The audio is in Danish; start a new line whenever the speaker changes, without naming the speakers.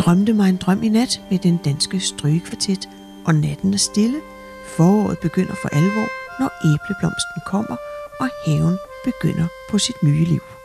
drømte mig en drøm i nat med den danske strygekvartet, og natten er stille. Foråret begynder for alvor, når æbleblomsten kommer, og haven begynder på sit nye liv.